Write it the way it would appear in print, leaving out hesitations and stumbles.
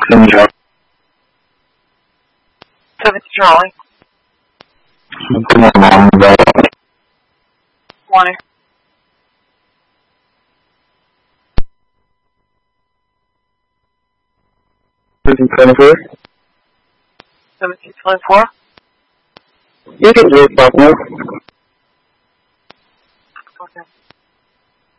Charlie. 7 Charlie. Come on, Mom. 20. This is 24. 1724. You can do it, partner. Okay.